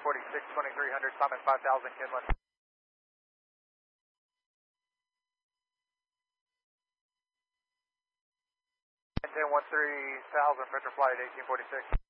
1846, 2300, Simon 5000, Kinlan. 10-13,000, Metro Flight 1846.